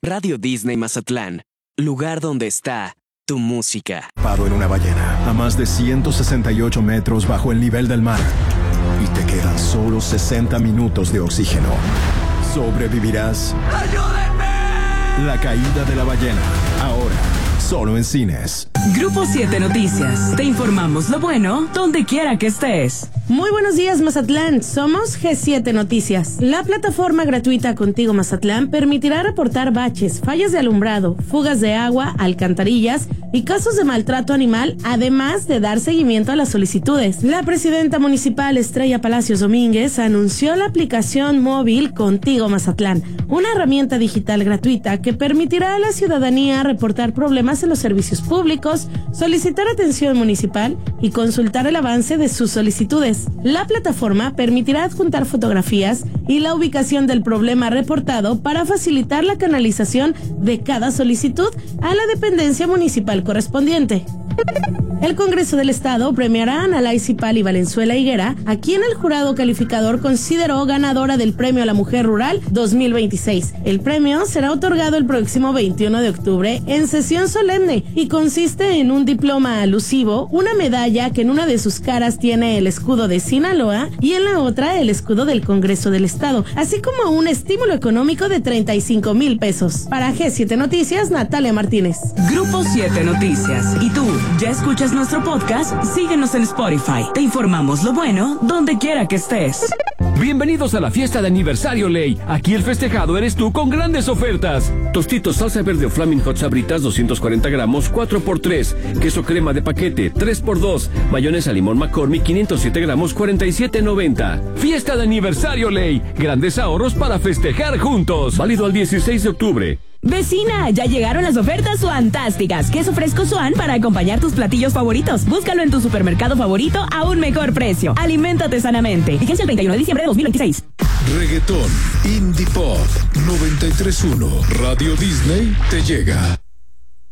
Radio Disney Mazatlán, lugar donde está tu música. Parado en una ballena a más de 168 metros bajo el nivel del mar. Y te quedan solo 60 minutos de oxígeno. ¿Sobrevivirás? ¡Ayúdenme! La caída de la ballena, ahora, solo en cines. Grupo 7 Noticias. Te informamos lo bueno donde quiera que estés. Muy buenos días, Mazatlán. Somos G7 Noticias. La plataforma gratuita Contigo Mazatlán permitirá reportar baches, fallas de alumbrado, fugas de agua, alcantarillas y casos de maltrato animal, además de dar seguimiento a las solicitudes. La presidenta municipal Estrella Palacios Domínguez anunció la aplicación móvil Contigo Mazatlán, una herramienta digital gratuita que permitirá a la ciudadanía reportar problemas en los servicios públicos, solicitar atención municipal y consultar el avance de sus solicitudes. La plataforma permitirá adjuntar fotografías y la ubicación del problema reportado para facilitar la canalización de cada solicitud a la dependencia municipal correspondiente. El Congreso del Estado premiará a Analay Cipal y Valenzuela Higuera, a quien el jurado calificador consideró ganadora del Premio a la Mujer Rural 2026. El premio será otorgado el próximo 21 de octubre en sesión solemne y consiste en un diploma alusivo, una medalla que en una de sus caras tiene el escudo de Sinaloa y en la otra el escudo del Congreso del Estado, así como un estímulo económico de 35,000 pesos. Para G7 Noticias, Natalia Martínez. Grupo 7 Noticias. ¿Y tú, ya escuchas nuestro podcast? Síguenos en Spotify. Te informamos lo bueno donde quiera que estés. Bienvenidos a la fiesta de aniversario Ley. Aquí el festejado eres tú con grandes ofertas. Tostitos salsa verde o Flaming Hot Sabritas 240 gramos 4x3. Queso crema de paquete 3x2. Mayonesa limón McCormick 507 gramos 47.90. Fiesta de aniversario Ley. Grandes ahorros para festejar juntos. Válido al 16 de octubre. Vecina, ya llegaron las ofertas fantásticas. Queso fresco Swan para acompañar tus platillos favoritos. Búscalo en tu supermercado favorito a un mejor precio. Aliméntate sanamente. Vigencia el 31 de diciembre de 2026. Reggaetón, Indie Pop, 93.1, Radio Disney te llega.